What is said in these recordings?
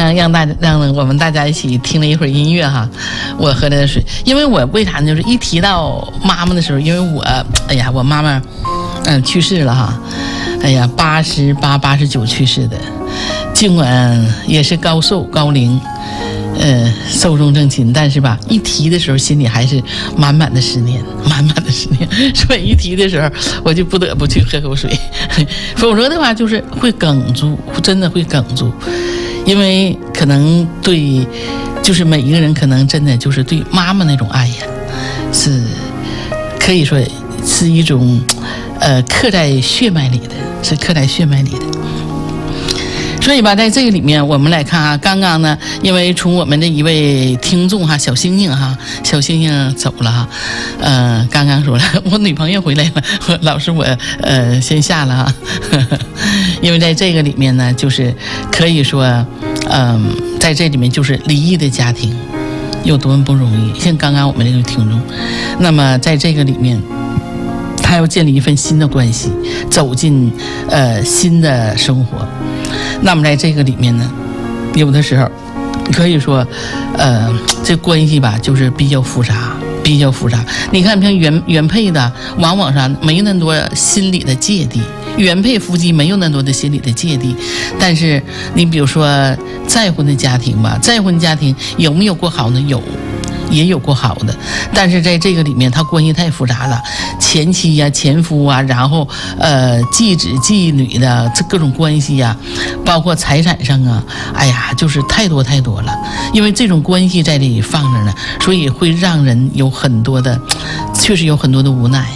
让我们大家一起听了一会儿音乐哈，我喝的水，因为我为啥呢？就是一提到妈妈的时候，因为我妈妈去世了哈，88、89去世的，尽管也是高寿高龄。寿终正寝，但是吧，一提的时候心里还是满满的思念，所以一提的时候我就不得不去喝口水，否则的话就是会哽住，真的会哽住，因为可能对，就是每一个人可能真的就是对妈妈那种爱呀，是可以说是一种刻在血脉里的，是刻在血脉里的。所以吧，在这个里面，我们来看啊，刚刚呢，因为从我们的一位听众哈，小星星走了哈，刚刚说了，我女朋友回来了，老师我先下了哈，因为在这个里面呢，就是可以说，在这里面就是离异的家庭有多么不容易，像刚刚我们这个听众，那么在这个里面。他要建立一份新的关系，走进新的生活。那么在这个里面呢，有的时候可以说，这关系吧，就是比较复杂。你看，像原配的，往往上没那么多心理的芥蒂，原配夫妻没有那么多的心理的芥蒂。但是你比如说再婚的家庭吧，再婚家庭有没有过好呢？有。也有过好的，但是在这个里面，他关系太复杂了，前妻呀、前夫啊，然后继子继女的这各种关系呀，包括财产上啊，就是太多了。因为这种关系在这里放着呢，所以会让人有很多的，确实有很多的无奈。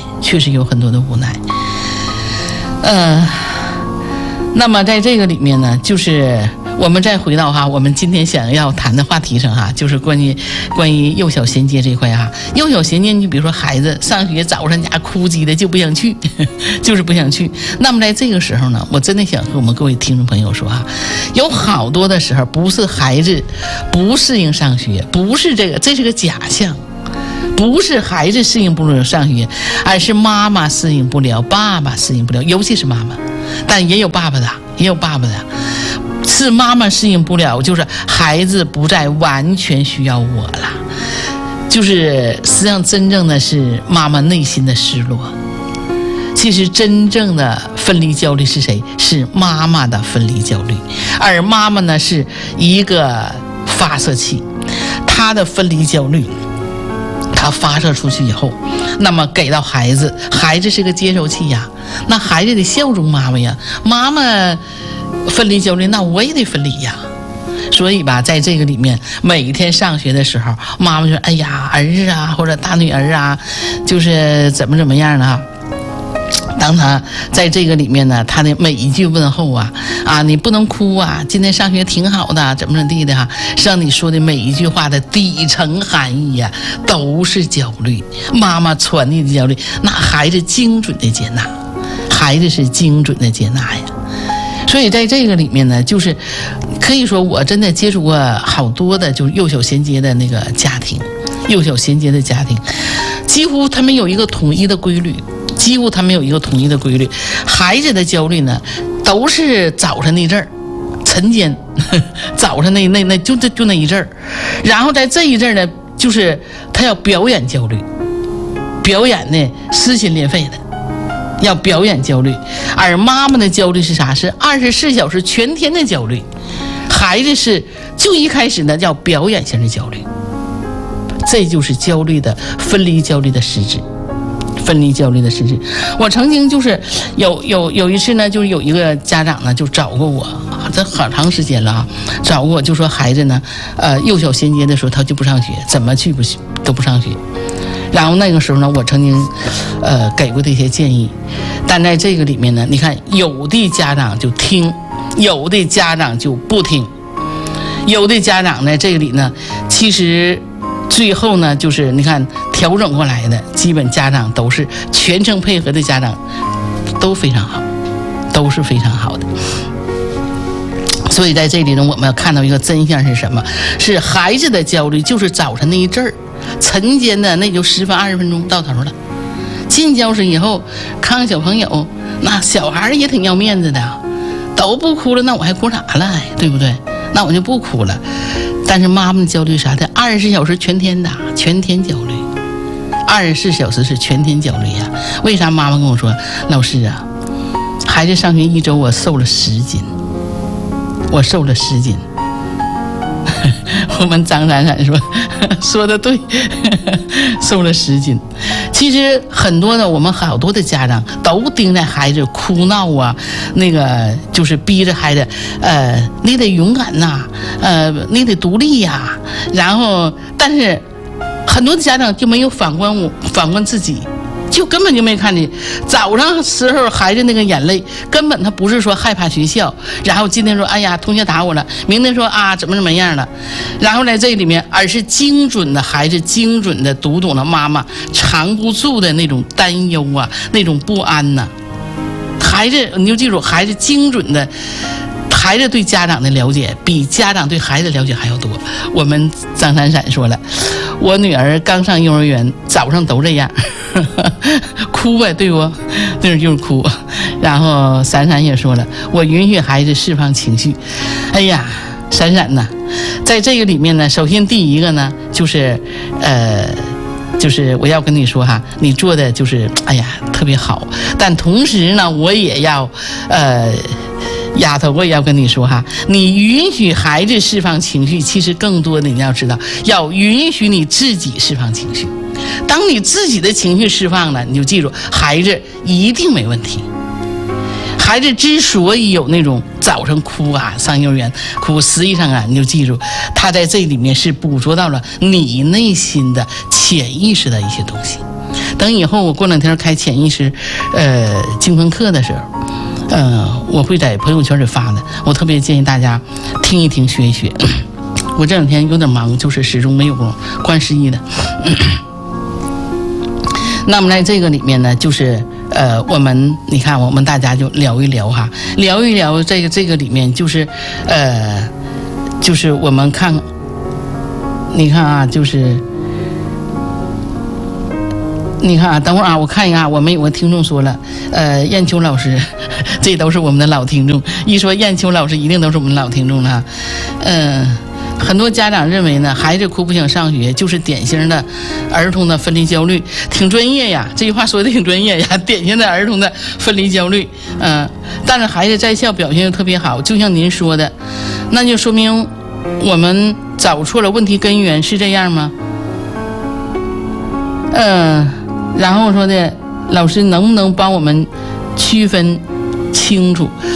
那么在这个里面呢，就是我们再回到哈，我们今天想要谈的话题上哈，就是关于幼小衔接这一块哈。幼小衔接，你比如说孩子上学早上家哭唧的就不想去，就是不想去。那么在这个时候呢，我真的想和我们各位听众朋友说哈，有好多的时候不是孩子不适应上学，不是这是个假象。不是孩子适应不了上学，而是妈妈适应不了，爸爸适应不了，尤其是妈妈，但也有爸爸的，是妈妈适应不了，就是孩子不再完全需要我了，就是实际上真正的是妈妈内心的失落。其实真正的分离焦虑是谁？是妈妈的分离焦虑，而妈妈呢是一个发射器，她的分离焦虑他发射出去以后，那么给到孩子，孩子是个接收器呀，那孩子得效忠妈妈呀，妈妈分离焦虑，那我也得分离呀。所以吧，在这个里面，每一天上学的时候，妈妈说：“哎呀，儿子啊，或者大女儿啊，就是怎么样呢？”当他在这个里面呢，他的每一句问候啊，你不能哭啊，今天上学挺好的，怎么地的哈，让你说的每一句话的底层含义呀，都是焦虑，妈妈传递的焦虑，那孩子精准的接纳，孩子是精准的接纳呀。所以在这个里面呢，就是可以说我真的接触过好多的，就是幼小衔接的那个家庭，几乎他们有一个统一的规律。孩子的焦虑呢，都是早晨那阵儿，晨间，早晨那就那一阵儿，然后在这一阵儿呢，就是他要表演焦虑，表演呢撕心裂肺的，要表演焦虑。而妈妈的焦虑是啥？是24小时全天的焦虑。孩子是就一开始呢叫表演性的焦虑，这就是焦虑的分离焦虑的实质。我曾经就是有一次呢，就是有一个家长呢就找过我，这好长时间了啊，找过我就说孩子呢，幼小衔接的时候他就不上学，怎么去都不上学。然后那个时候呢，我曾经给过这些建议，但在这个里面呢，你看有的家长就听，有的家长就不听，有的家长呢这里呢，其实最后呢，就是你看调整过来的，基本家长都是全程配合的家长，都非常好，都是非常好的。所以在这里呢，我们要看到一个真相是什么？是孩子的焦虑就是早晨那一阵儿，晨间的那就10分20分钟到头了。进教室以后，看小朋友，那小孩也挺要面子的，都不哭了，那我还哭啥了？对不对？ 那我就不哭了。但是妈妈的焦虑啥的，24小时全天的，全天焦虑，24小时是全天焦虑呀。为啥妈妈跟我说，老师啊，孩子上学1周我瘦了10斤，我瘦了10斤。我们张闪闪说的对，瘦了10斤。其实很多的我们好多的家长都盯着孩子哭闹啊，那个就是逼着孩子，你得勇敢呐，你得独立呀。然后，但是很多的家长就没有反观自己。就根本就没看见，早上时候孩子那个眼泪，根本他不是说害怕学校，然后今天说哎呀同学打我了，明天说啊怎么样了，然后在这里面，而是精准的孩子精准的读懂了妈妈藏不住的那种担忧啊，那种不安呐。孩子你就记住，孩子精准的。孩子对家长的了解比家长对孩子的了解还要多。我们张闪闪说了，我女儿刚上幼儿园，早上都这样，哭呗，对不？对，就是哭。然后闪闪也说了，我允许孩子释放情绪。哎呀，闪闪呢，在这个里面呢，首先第一个呢，就是我要跟你说哈，你做的就是哎呀特别好，但同时呢，我也要丫头，我也要跟你说哈，你允许孩子释放情绪，其实更多的你要知道，要允许你自己释放情绪。当你自己的情绪释放了，你就记住，孩子一定没问题。孩子之所以有那种早上哭啊，上幼儿园哭，实际上啊，你就记住，他在这里面是捕捉到了你内心的潜意识的一些东西。等以后我过2天开潜意识精分课的时候，我会在朋友圈里发的，我特别建议大家听一听学一学。我这2天有点忙，就是始终没有空，关11的。那么在这个里面呢，就是我们你看，我们大家就聊一聊哈，聊一聊这个里面就是就是我们看，你看啊，就是你看啊，等会儿啊，我看一下，我们有个听众说了，燕秋老师，这都是我们的老听众。一说燕秋老师，一定都是我们的老听众了。很多家长认为呢，孩子哭不想上学，就是典型的儿童的分离焦虑，挺专业呀。这句话说的挺专业呀，典型的儿童的分离焦虑。但是孩子在校表现得特别好，就像您说的，那就说明我们找错了问题根源，是这样吗？然后说的，老师能不能帮我们区分清楚